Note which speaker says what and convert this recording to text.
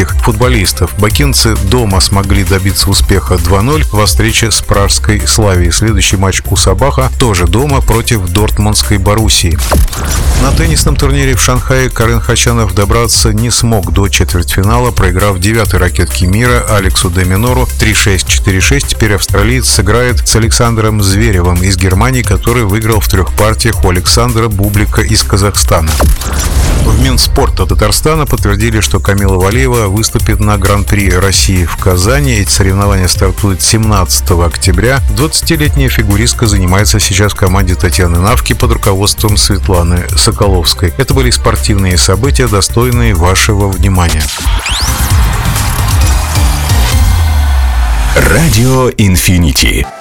Speaker 1: российских футболистов. Бакинцы дома смогли добиться успеха 2-0 во встрече с пражской Славией. Следующий матч у Сабаха тоже дома против дортмундской Боруссии. На теннисном турнире в Шанхае Карен Хачанов добраться не смог до четвертьфинала, проиграв 9-й ракетке мира Алексу де Минору 3-6, 4-6. Теперь австралиец сыграет с Александром Зверевым из Германии, который выиграл в 3 партиях у Александра Бублика из Казахстана. В Минспорта Татарстана подтвердили, что Камила Валиева выступит на Гран-при России в Казани. Эти соревнования стартуют 17 октября. 20-летняя фигуристка занимается сейчас в команде Татьяны Навки под руководством Светланы Соколовской. Это были спортивные события, достойные вашего внимания.
Speaker 2: Радио Инфинити.